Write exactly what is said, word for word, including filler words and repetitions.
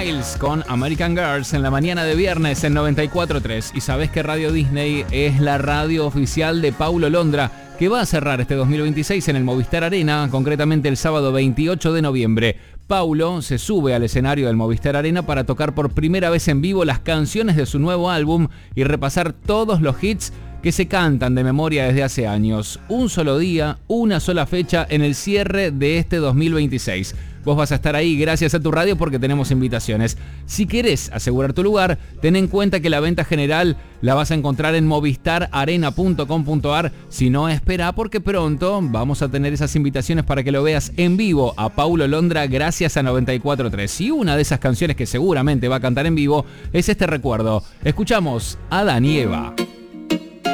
Styles con American Girls en la mañana de viernes en noventa y cuatro tres. Y sabés que Radio Disney es la radio oficial de Paulo Londra, que va a cerrar este dos mil veintiséis en el Movistar Arena, concretamente el sábado veintiocho de noviembre. Paulo se sube al escenario del Movistar Arena para tocar por primera vez en vivo las canciones de su nuevo álbum y repasar todos los hits que se cantan de memoria desde hace años. Un solo día, una sola fecha en el cierre de este dos mil veintiséis. Vos vas a estar ahí gracias a tu radio porque tenemos invitaciones. Si querés asegurar tu lugar, ten en cuenta que la venta general la vas a encontrar en movistar arena punto com punto ar. Si no, espera porque pronto vamos a tener esas invitaciones para que lo veas en vivo a Paulo Londra gracias a noventa y cuatro tres. Y una de esas canciones que seguramente va a cantar en vivo es este recuerdo. Escuchamos a Adán y Eva.